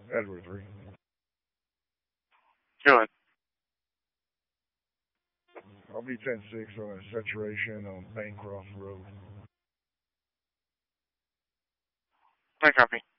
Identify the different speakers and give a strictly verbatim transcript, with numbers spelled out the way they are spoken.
Speaker 1: Edward three.
Speaker 2: Go ahead.
Speaker 1: I'll be ten six on a saturation on Bancroft Road.
Speaker 2: I copy.